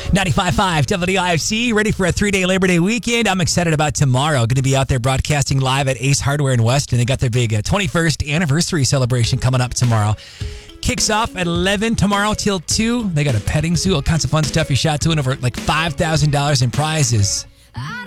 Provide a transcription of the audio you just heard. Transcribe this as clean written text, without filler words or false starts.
95.5 WIFC, ready for a 3-day Labor Day weekend. I'm excited about tomorrow. Going to be out there broadcasting live at Ace Hardware in Weston. They got their big 21st anniversary celebration coming up tomorrow. Kicks off at 11 tomorrow till 2. They got a petting zoo, all kinds of fun stuff. You shot to win over like $5,000 in prizes.